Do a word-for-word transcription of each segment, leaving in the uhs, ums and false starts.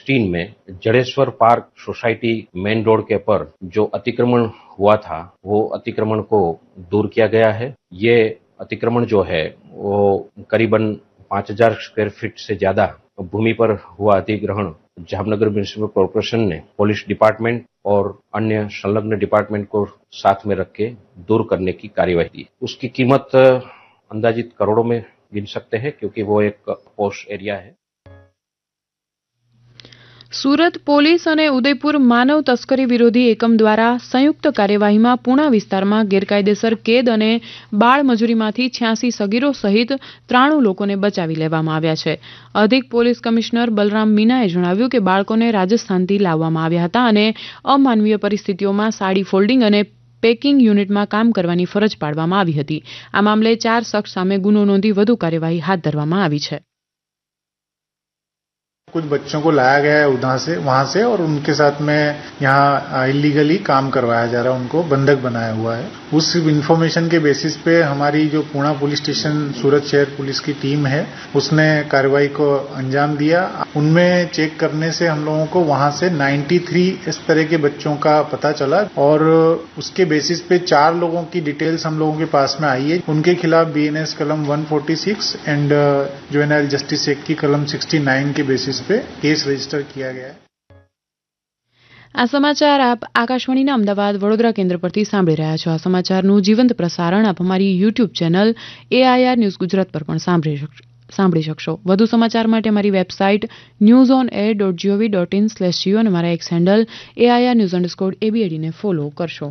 सोलह में Jadeshwar park society main road के पर जो अतिक्रमण हुआ था वो अतिक्रमण को दूर किया गया है। ये अतिक्रमण जो है वो करीबन पाँच हज़ार स्क्वायर फीट से ज्यादा भूमि पर हुआ अधिग्रहण जामनगर म्युनिसिपल कॉर्पोरेशन ने पुलिस डिपार्टमेंट और अन्य संलग्न डिपार्टमेंट को साथ में रख के दूर करने की कार्यवाही की। उसकी कीमत अंदाजित करोड़ों में गिन सकते हैं क्योंकि वो एक पोश एरिया है। સુરત પોલીસ અને ઉદયપુર માનવ તસ્કરી વિરોધી એકમ દ્વારા સંયુક્ત કાર્યવાહીમાં પૂણા વિસ્તારમાં ગેરકાયદેસર કેદ અને બાળ મજૂરીમાંથી છ્યાસી સગીરો સહિત ત્રાણું લોકોને બચાવી લેવામાં આવ્યા છે। અધિક પોલીસ કમિશનર બલરામ મીનાએ જણાવ્યું કે બાળકોને રાજસ્થાનથી લાવવામાં આવ્યા હતા અને અમાનવીય પરિસ્થિતિઓમાં સાડી ફોલ્ડિંગ અને પેકિંગ યુનિટમાં કામ કરવાની ફરજ પાડવામાં આવી હતી। આ મામલે ચાર શખ્સ સામે ગુનો નોંધી વધુ કાર્યવાહી હાથ ધરવામાં આવી છે। कुछ बच्चों को लाया गया है उधर से वहां से और उनके साथ में यहाँ इलीगली काम करवाया जा रहा है, उनको बंधक बनाया हुआ है। उस इन्फॉर्मेशन के बेसिस पे हमारी जो पुणे पुलिस स्टेशन सूरत शहर पुलिस की टीम है उसने कार्रवाई को अंजाम दिया। उनमें चेक करने से हम लोगों को वहां से तिरानवे इस तरह के बच्चों का पता चला और उसके बेसिस पे चार लोगों की डिटेल्स हम लोगों के पास में आई है। उनके खिलाफ बीएनएस कलम एक सौ छियालीस एंड जुवेनाइल जस्टिस एक्ट की कलम उनहत्तर के बेसिस पे केस रजिस्टर किया गया है। આ સમાચાર આપ આકાશવાણીના અમદાવાદ વડોદરા કેન્દ્ર પરથી સાંભળી રહ્યા છો। આ સમાચારનું જીવંત પ્રસારણ આપ અમારી YouTube channel AIR news Gujarat પર પણ સાંભળી શકશો સાંભળી શકશો। વધુ સમાચાર માટે અમારી website news on air dot GOV dot in slash Jio અને અમારા x handle AIR news underscore એબીએડીને follow કરશો।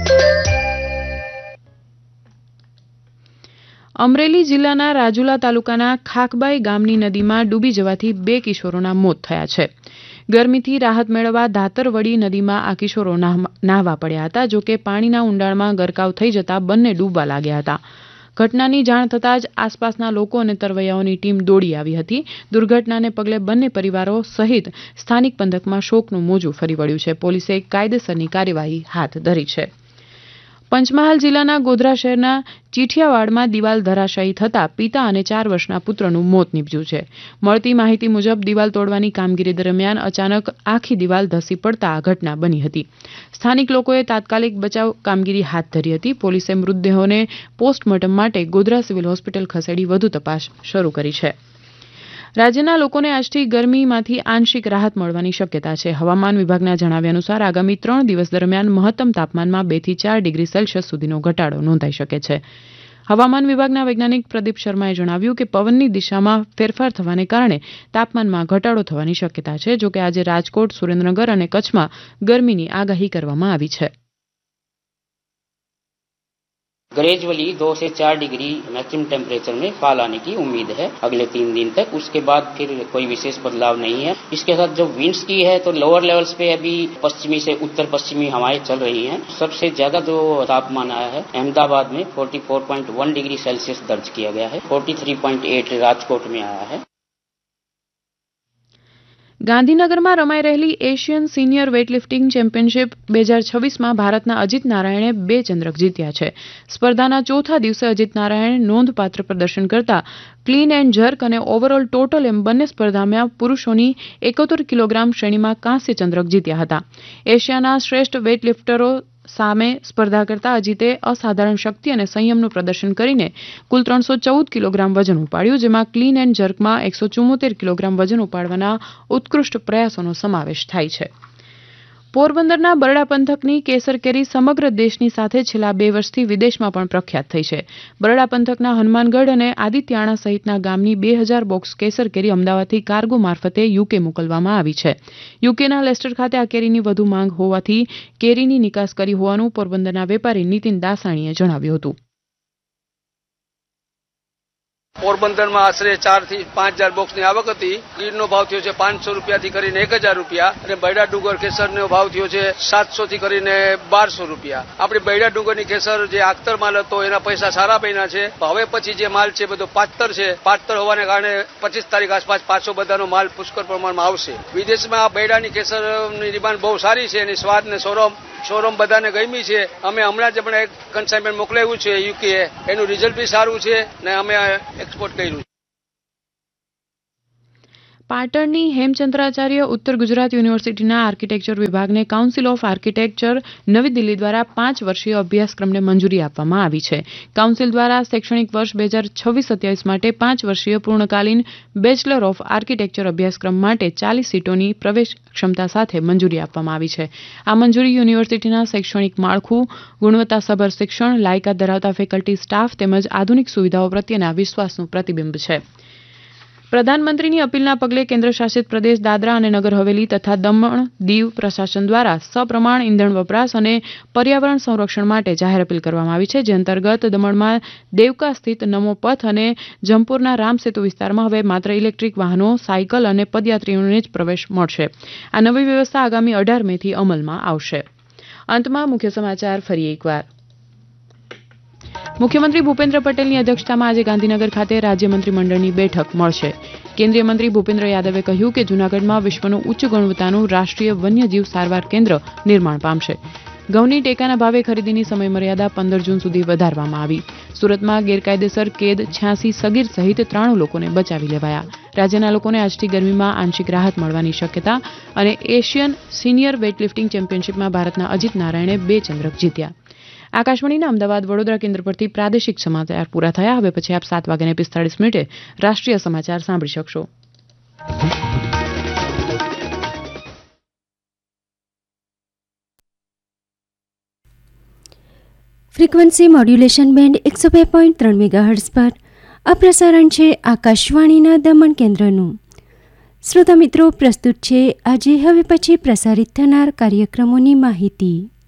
અમરેલી જિલ્લાના રાજુલા તાલુકાના ખાકબાઈ ગામની નદીમાં ડૂબી જવાથી બે કિશોરોના મોત થયા છે। ગરમીથી રાહત મેળવવા ધાતરવડી નદીમાં આ કિશોરો નાહવા પડ્યા હતા, જોકે પાણીના ઊંડાણમાં ગરકાવ થઈ જતા બંને ડૂબવા લાગ્યા હતા। ઘટનાની જાણ થતાં જ આસપાસના લોકો અને તરવૈયાઓની ટીમ દોડી આવી હતી। દુર્ઘટનાને પગલે બંને પરિવારો સહિત સ્થાનિક પંથકમાં શોકનું મોજું ફરી વળ્યું છે। પોલીસે કાયદેસરની કાર્યવાહી હાથ ધરી છે। પંચમહાલ જિલ્લાના ગોધરા શહેરના ચીઠિયાવાડમાં દિવાલ ધરાશાયી થતાં પિતા અને ચાર વર્ષના પુત્રનું મોત નીપજ્યું છે। મળતી માહિતી મુજબ દિવાલ તોડવાની કામગીરી દરમિયાન અચાનક આખી દિવાલ ધસી પડતા આ ઘટના બની હતી। સ્થાનિક લોકોએ તાત્કાલિક બચાવ કામગીરી હાથ ધરી હતી। પોલીસે મૃતદેહોને પોસ્ટમોર્ટમ માટે ગોધરા સિવિલ હોસ્પિટલ ખસેડી વધુ તપાસ શરૂ કરી છે। રાજ્યના લોકોને આજથી ગરમીમાંથી આંશિક રાહત મળવાની શક્યતા છે। હવામાન વિભાગના જણાવ્યા અનુસાર આગામી ત્રણ દિવસ દરમિયાન મહત્તમ તાપમાનમાં બે થી ચાર ડિગ્રી સેલ્સિયસ સુધીનો ઘટાડો નોંધાઈ શકે છે। હવામાન વિભાગના વૈજ્ઞાનિક પ્રદીપ શર્માએ જણાવ્યું કે પવનની દિશામાં ફેરફાર થવાને કારણે તાપમાનમાં ઘટાડો થવાની શક્યતા છે। જોકે આજે રાજકોટ, સુરેન્દ્રનગર અને કચ્છમાં ગરમીની આગાહી કરવામાં આવી છે। ग्रेजुअली दो से चार डिग्री मैक्सिमम टेम्परेचर में फॉल आने की उम्मीद है अगले तीन दिन तक। उसके बाद फिर कोई विशेष बदलाव नहीं है। इसके साथ जो विंड्स की है तो लोअर लेवल्स पे अभी पश्चिमी से उत्तर पश्चिमी हवाएं चल रही हैं। सबसे ज्यादा जो तापमान आया है अहमदाबाद में चौवालीस पॉइंट एक डिग्री सेल्सियस दर्ज किया गया है। तैंतालीस पॉइंट आठ राजकोट में आया है। ગાંધીનગરમાં રમાઈ રહેલી એશિયન સિનિયર વેઇટલિફ્ટિંગ ચેમ્પિયનશિપ બે હજાર છવ્વીસમાં ભારતના અજીત નારાયણે બે ચંદ્રક જીત્યા છે। સ્પર્ધાના ચોથા દિવસે અજીત નારાયણે નોંધપાત્ર પ્રદર્શન કરતા ક્લીન એન્ડ જર્ક અને ઓવરઓલ ટોટલ એમ બંને સ્પર્ધામાં પુરુષોની એકોતેર કિલોગ્રામ શ્રેણીમાં કાંસ્ય ચંદ્રક જીત્યા હતા। એશિયાના શ્રેષ્ઠ વેઇટલિફ્ટરો સામે સ્પર્ધા કરતા અજીતે અસાધારણ શક્તિ અને સંયમનું પ્રદર્શન કરીને કુલ ત્રણસો ચૌદ કિલોગ્રામ વજન ઉપાડ્યું, જેમાં ક્લીન એન્ડ જર્કમાં એકસો ચુમ્મોતેર કિલોગ્રામ વજન ઉપાડવાના ઉત્કૃષ્ટ પ્રયાસોનો સમાવેશ થાય છે। પોરબંદરના બરડા પંથકની કેસર કેરી સમગ્ર દેશની સાથે છેલ્લા બે વર્ષથી વિદેશમાં પણ પ્રખ્યાત થઈ છે। બરડા પંથકના હનુમાનગઢ અને આદિત્યાણા સહિતના ગામની બે હજાર બોક્સ કેસર કેરી અમદાવાદથી કાર્ગો મારફતે યુકે મોકલવામાં આવી છે। યુકેના લેસ્ટર ખાતે આ કેરીની વધુ માંગ હોવાથી કેરીની નિકાસ કરી હોવાનું પોરબંદરના વેપારી નીતિન દાસાણીએ જણાવ્યું હતું। પોરબંદરમાં આશરે ચાર થી પાંચ હજાર બોક્સની આવક હતી। ગીરનો ભાવ થયો છે પાંચસો રૂપિયાથી કરીને એક હજાર રૂપિયા અને બૈડા ડુંગર કેસરનો ભાવ થયો છે સાતસો થી કરીને બારસો રૂપિયા। આપણી બૈડા ડુંગરની કેસર જે આખતર માલ હતો એના પૈસા સારા બન્યા છે। હવે પછી જે માલ છે બધો પાતર છે। પાતર હોવાને કારણે પચીસ તારીખ આસપાસ પાછો બધાનો માલ પુષ્કળ પ્રમાણમાં આવશે। વિદેશમાં આ બૈડાની કેસરની ડિમાન્ડ બહુ સારી છે। એની સ્વાદ ને સોરમ શોરૂમ બધાને ગમી છે। અમે હમણાં જ આપણે એક કન્સાઇનમેન્ટ મોકલાવ્યું છે યુકે, એનું રિઝલ્ટ બી સારું છે ને અમે એક્સપોર્ટ કર્યું છે। પાટણની હેમચંદ્રાચાર્ય ઉત્તર ગુજરાત યુનિવર્સિટીના આર્કિટેક્ચર વિભાગને કાઉન્સિલ ઓફ આર્કિટેક્ચર નવી દિલ્હી દ્વારા પાંચ વર્ષીય અભ્યાસક્રમને મંજૂરી આપવામાં આવી છે. કાઉન્સિલ દ્વારા શૈક્ષણિક વર્ષ બે હજાર છવ્વીસ સત્યાવીસ માટે પાંચ વર્ષીય પૂર્ણકાલીન બેચલર ઓફ આર્કિટેક્ચર અભ્યાસક્રમ માટે ચાલીસ સીટોની પ્રવેશ ક્ષમતા સાથે મંજૂરી આપવામાં આવી છે. આ મંજૂરી યુનિવર્સિટીના શૈક્ષણિક માળખું, ગુણવત્તાસભર શિક્ષણ, લાયકાત ધરાવતા ફેકલ્ટી સ્ટાફ તેમજ આધુનિક સુવિધાઓ પ્રત્યેના વિશ્વાસનું પ્રતિબિંબ છે. પ્રધાનમંત્રીની અપીલના પગલે કેન્દ્રશાસિત પ્રદેશ દાદરા અને નગર હવેલી તથા દમણ દીવ પ્રશાસન દ્વારા સપ્રમાણ ઇંધણ વપરાશ અને પર્યાવરણ સંરક્ષણ માટે જાહેર અપીલ કરવામાં આવી છે. જે અંતર્ગત દમણમાં દેવકા સ્થિત નમો પથ અને જમપુરના રામસેતુ વિસ્તારમાં હવે માત્ર ઇલેક્ટ્રિક વાહનો, સાયકલ અને પદયાત્રીઓને જ પ્રવેશ મળશે. આ નવી વ્યવસ્થા આગામી અઢાર મે થી અમલમાં આવશે. અંતમાં મુખ્ય સમાચાર ફરી એકવાર. મુખ્યમંત્રી ભૂપેન્દ્ર પટેલની અધ્યક્ષતામાં આજે ગાંધીનગર ખાતે રાજ્ય મંત્રીમંડળની બેઠક મળશે. કેન્દ્રીય મંત્રી ભૂપેન્દ્ર યાદવે કહ્યું કે જૂનાગઢમાં વિશ્વનું ઉચ્ચ ગુણવત્તાનું રાષ્ટ્રીય વન્યજીવ સારવાર કેન્દ્ર નિર્માણ પામશે. ઘઉંની ટેકાના ભાવે ખરીદીની સમયમર્યાદા પંદર જૂન સુધી વધારવામાં આવી. સુરતમાં ગેરકાયદેસર કેદ છ્યાસી સગીર સહિત ત્રાણું લોકોને બચાવી લેવાયા. રાજ્યના લોકોને આજથી ગરમીમાં આંશિક રાહત મળવાની શક્યતા. અને એશિયન સિનિયર વેઇટલિફ્ટિંગ ચેમ્પિયનશિપમાં ભારતના અજીત નારાયણે બે ચંદ્રક જીત્યા. આકાશવાણીના અમદાવાદ વડોદરા કેન્દ્ર પરથી પ્રાદેશિક સમાચાર પૂરા થયા. હવે પછી આપ સાત વાગ્યાને પિસ્તાળીસ મિનિટે રાષ્ટ્રીય સમાચાર સાંભળી શકશો. ફ્રીક્વન્સી મોડ્યુલેશન બેન્ડ એકસો બે પોઈન્ટ ત્રણ મેગાહર્ટ્ઝ પર આ પ્રસારણ છે આકાશવાણીના દમણ કેન્દ્રનું. શ્રોતા મિત્રો, પ્રસ્તુત છે આજે હવે પછી પ્રસારિત થનાર કાર્યક્રમોની માહિતી.